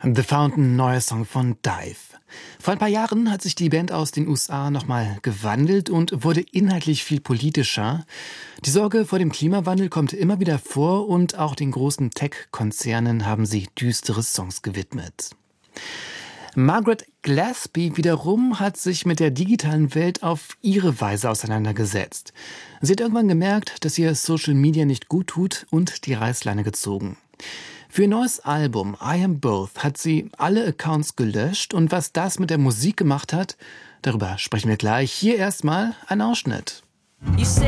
The Fountain, neuer Song von Dive. Vor ein paar Jahren hat sich die Band aus den USA nochmal gewandelt und wurde inhaltlich viel politischer. Die Sorge vor dem Klimawandel kommt immer wieder vor und auch den großen Tech-Konzernen haben sie düstere Songs gewidmet. Margaret Gillespie wiederum hat sich mit der digitalen Welt auf ihre Weise auseinandergesetzt. Sie hat irgendwann gemerkt, dass ihr Social Media nicht gut tut und die Reißleine gezogen. Für ihr neues Album I Am Both hat sie alle Accounts gelöscht und was das mit der Musik gemacht hat, darüber sprechen wir gleich. Hier erstmal ein Ausschnitt.